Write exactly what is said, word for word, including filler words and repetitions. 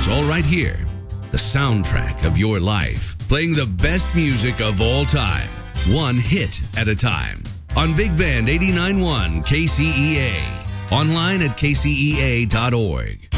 It's all right here. The soundtrack of your life. Playing the best music of all time. One hit at a time. On Big Band eighty-nine point one K C E A. Online at K C E A dot org.